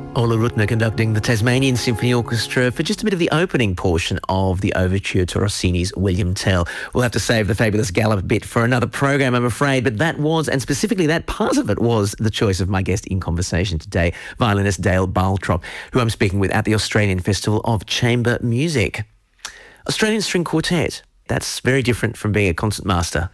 Ola Rutner conducting the Tasmanian Symphony Orchestra for just a bit of the opening portion of the overture to Rossini's William Tell. We'll have to save the fabulous Gallup bit for another program, I'm afraid, but that was, and specifically that part of it was, the choice of my guest in conversation today, violinist Dale Baltrop, who I'm speaking with at the Australian Festival of Chamber Music. Australian String Quartet. That's very different from being a concertmaster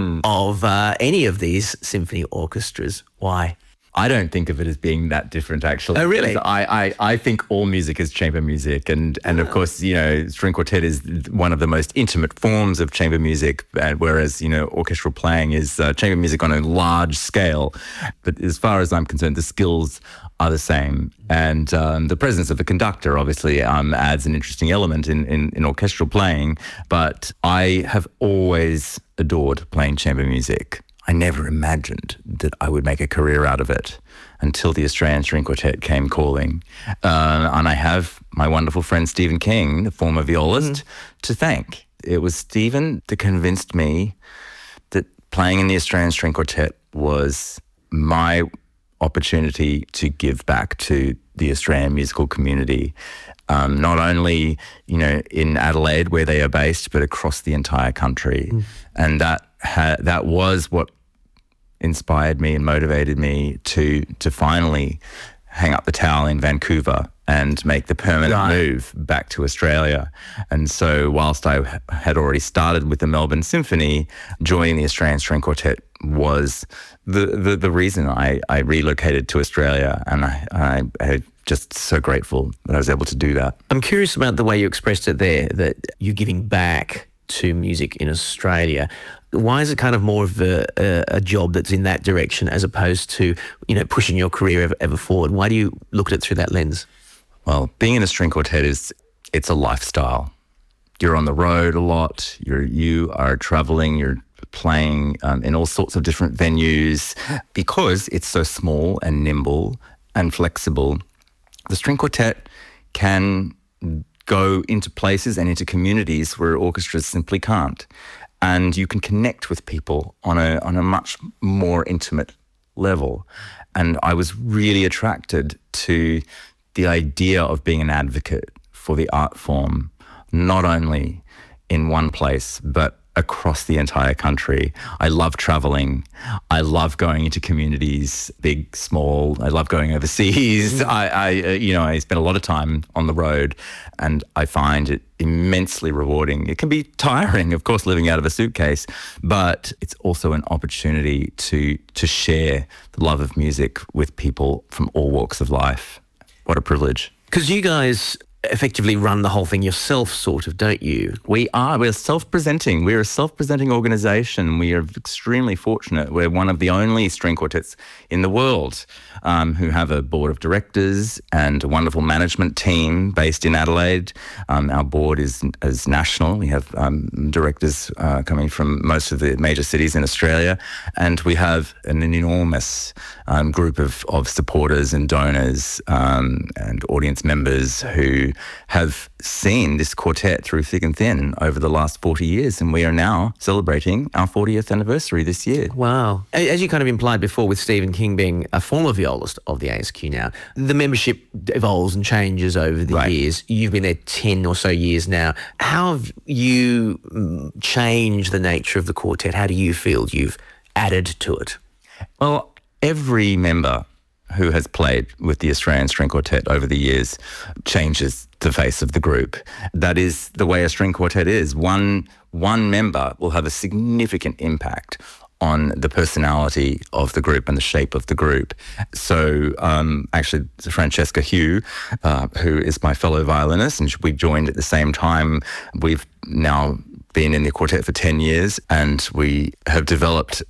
of any of these symphony orchestras. Why? I don't think of it as being that different, actually. Oh, really? I think all music is chamber music. And of course, you know, string quartet is one of the most intimate forms of chamber music, whereas, you know, orchestral playing is chamber music on a large scale. But as far as I'm concerned, the skills are the same. And the presence of a conductor obviously adds an interesting element in orchestral playing. But I have always adored playing chamber music. I never imagined that I would make a career out of it until the Australian String Quartet came calling. And I have my wonderful friend Stephen King, the former violist, to thank. It was Stephen that convinced me that playing in the Australian String Quartet was my opportunity to give back to the Australian musical community, not only, you know, in Adelaide where they are based, but across the entire country. And that was what inspired me and motivated me to finally hang up the towel in Vancouver and make the permanent move back to Australia. And so whilst I had already started with the Melbourne Symphony, joining the Australian String Quartet was the reason I relocated to Australia, and I just so grateful that I was able to do that. I'm curious about the way you expressed it there, that you're giving back to music in Australia. Why is it kind of more of a job that's in that direction as opposed to, you know, pushing your career ever forward? Why do you look at it through that lens? Well, being in a string quartet it's a lifestyle. You're on the road a lot. You are traveling. You're playing in all sorts of different venues. Because it's so small and nimble and flexible, the string quartet can go into places and into communities where orchestras simply can't. And you can connect with people on a much more intimate level. And I was really attracted to the idea of being an advocate for the art form, not only in one place, but across the entire country. I love traveling. I love going into communities, big, small. I love going overseas. I spend a lot of time on the road, and I find it immensely rewarding. It can be tiring, of course, living out of a suitcase, but it's also an opportunity to share the love of music with people from all walks of life. What a privilege. Because you guys effectively run the whole thing yourself, sort of, don't you? We're self-presenting. We're a self-presenting organisation. We are extremely fortunate. We're one of the only string quartets in the world who have a board of directors and a wonderful management team based in Adelaide. Our board is national. We have directors coming from most of the major cities in Australia, and we have an enormous group of supporters and donors and audience members who have seen this quartet through thick and thin over the last 40 years, and we are now celebrating our 40th anniversary this year. Wow. As you kind of implied before, with Stephen King being a former violist of the ASQ now, the membership evolves and changes over the years. You've been there 10 or so years now. How have you changed the nature of the quartet? How do you feel you've added to it? Well, every member who has played with the Australian String Quartet over the years changes the face of the group. That is the way a string quartet is. One member will have a significant impact on the personality of the group and the shape of the group. So actually, Francesca Hugh, who is my fellow violinist, and we joined at the same time. We've now been in the quartet for 10 years, and we have developed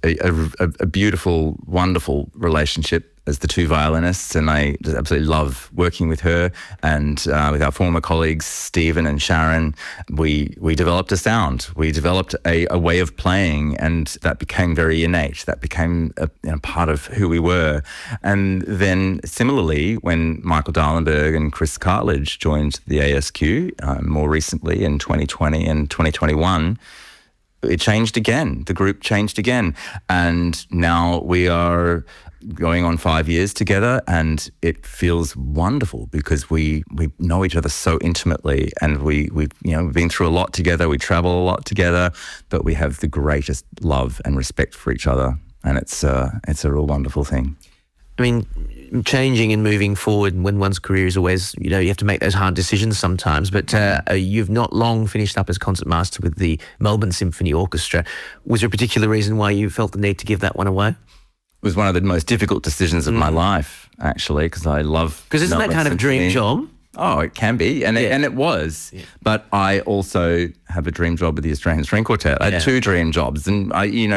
a beautiful, wonderful relationship as the two violinists, and I just absolutely love working with her and with our former colleagues Stephen and Sharon. We developed a sound, we developed a way of playing, and that became very innate. That became a part of who we were. And then similarly, when Michael Darlenberg and Chris Cartledge joined the ASQ more recently in 2020 and 2021, it changed again. The group changed again. And now we are going on 5 years together, and it feels wonderful because we know each other so intimately, and we've been through a lot together. We travel a lot together, but we have the greatest love and respect for each other, and it's a real wonderful thing. I mean, changing and moving forward when one's career is always, you have to make those hard decisions sometimes, but you've not long finished up as concertmaster with the Melbourne Symphony Orchestra. Was there a particular reason why you felt the need to give that one away? It was one of the most difficult decisions of my life, actually, because I love... Because isn't that kind of dream job? Oh, it can be, and it was. Yeah. But I also have a dream job with the Australian String Quartet. I had two dream jobs, and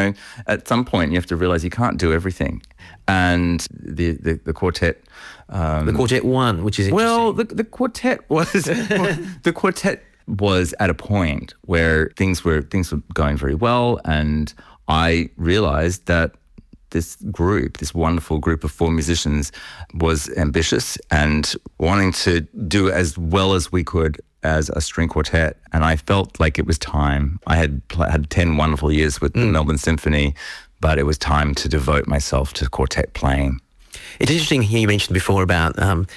at some point you have to realise you can't do everything. And the quartet... the Quartet won, which is interesting. Well, the quartet was... the quartet was at a point where things were going very well, and I realised that this wonderful group of 4 musicians, was ambitious and wanting to do as well as we could as a string quartet. And I felt like it was time. I had 10 wonderful years with the Melbourne Symphony, but it was time to devote myself to quartet playing. It's interesting here you mentioned before about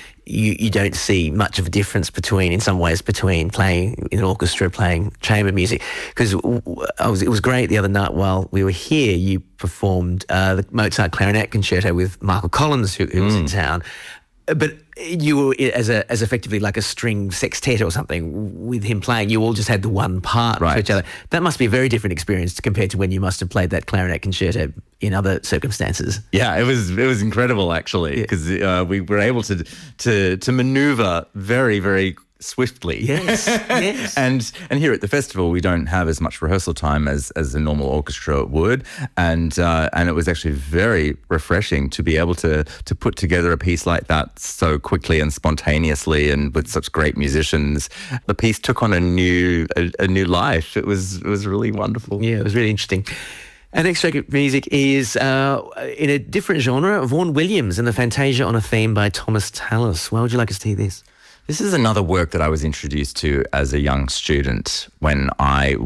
you don't see much of a difference in some ways between playing in an orchestra, playing chamber music, because it was great the other night while we were here, you performed the Mozart Clarinet Concerto with Michael Collins, who was in town. But you were as effectively like a string sextet or something with him playing. You all just had the one part for each other. That must be a very different experience compared to when you must have played that clarinet concerto in other circumstances. Yeah, it was incredible actually, because we were able to maneuver very, very swiftly. Yes, yes. And here at the festival, we don't have as much rehearsal time as a normal orchestra would, and it was actually very refreshing to be able to put together a piece like that so quickly and spontaneously, and with such great musicians. The piece took on a new life. It was really wonderful. Yeah, it was really interesting. Our next track of music is in a different genre, Vaughan Williams and the Fantasia on a Theme by Thomas Tallis. Why would you like us to hear this? This is another work that I was introduced to as a young student when I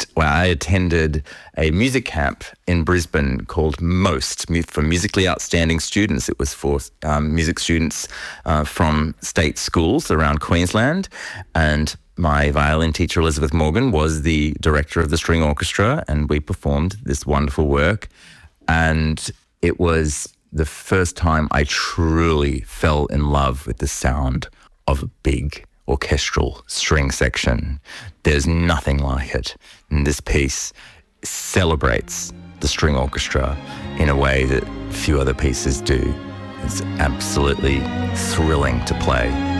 attended a music camp in Brisbane called MOST, for musically outstanding students. It was for music students from state schools around Queensland, and my violin teacher, Elizabeth Morgan, was the director of the string orchestra, and we performed this wonderful work. And it was the first time I truly fell in love with the sound of a big orchestral string section. There's nothing like it. And this piece celebrates the string orchestra in a way that few other pieces do. It's absolutely thrilling to play.